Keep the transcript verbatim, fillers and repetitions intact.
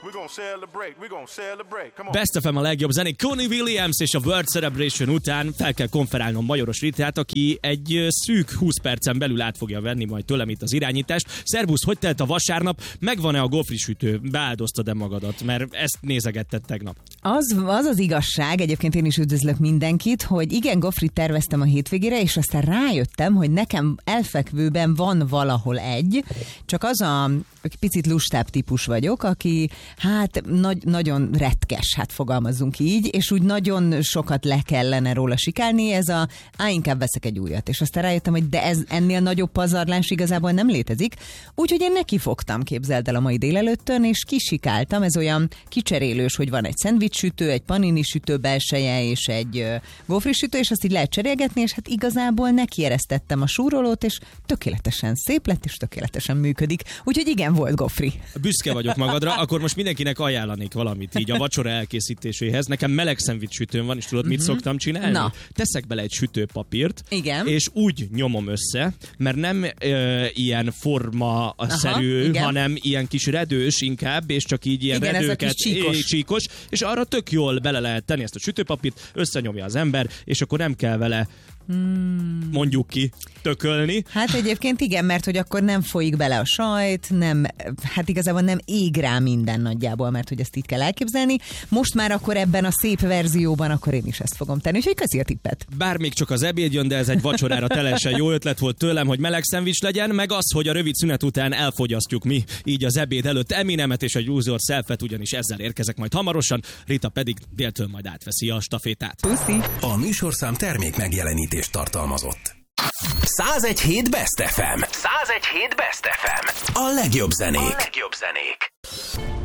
Best ef em a legjobb zenék. Connie Williams és a World Celebration után fel kell konferálnom Majoros Ritát, aki egy szűk húsz percen belül át fogja venni majd tőlem itt az irányítást. Szervusz, hogy telt a vasárnap? Megvan-e a gofrisütő? Beáldoztad-e magadat? Mert ezt nézegetted tegnap. Az, az az igazság, egyébként én is üdvözlök mindenkit, hogy igen, gofrit terveztem a hétvégére, és aztán rájöttem, hogy nekem elfekvőben van valahol egy, csak az a picit lustább típus vagyok, aki hát nagy, nagyon retkes, hát fogalmazzunk így, és úgy nagyon sokat le kellene róla sikálni, ez a, á, inkább veszek egy újat, és aztán rájöttem, hogy de ez ennél nagyobb pazarlás igazából nem létezik, úgyhogy én nekifogtam, képzeld el a mai délelőttön, és kisikáltam, ez olyan kicserélős, hogy van egy szendvicssütő, egy panini sütő belseje, és egy uh, gofrisütő, és azt így lehet cserélgetni, és hát igazából nekieresztettem a súrolót, és tökéletesen szép lett, és tökéletesen működik. Úgyhogy igen, volt gofri. Büszke vagyok magadra, akkor most mindenkinek ajánlanék valamit így a vacsora elkészítéséhez. Nekem meleg szendvicssütőm van, és tudod, mit uh-huh. szoktam csinálni? Na. Teszek bele egy sütőpapírt, igen. és úgy nyomom össze, mert nem ö, ilyen forma-szerű, hanem ilyen kis redős inkább, és csak így ilyen igen, redőket, csíkos. É, csíkos, és arra tök jól bele lehet tenni ezt a sütőpapírt, összenyomja az ember, és akkor nem kell vele Hmm. mondjuk ki, tökölni. Hát egyébként igen, mert hogy akkor nem folyik bele a sajt, nem, hát igazából nem ég rá minden nagyjából, mert hogy ezt így kell elképzelni. Most már akkor ebben a szép verzióban akkor én is ezt fogom tenni, úgyhogy köszi a tippet. Bár még csak az ebéd jön, de ez egy vacsorára teljesen jó ötlet volt tőlem, hogy meleg szendvics legyen, meg az, hogy a rövid szünet után elfogyasztjuk mi, így az ebéd előtt Eminemet és a Use Yourself-et, ugyanis ezzel érkezek majd hamarosan, Rita pedig déltől majd átveszi a stafétát. Puszi. A műsorszám termék megjelenítést tartalmazott. száz egy hét Best ef em. száz egy hét Best ef em. A legjobb zenék. A legjobb zenék.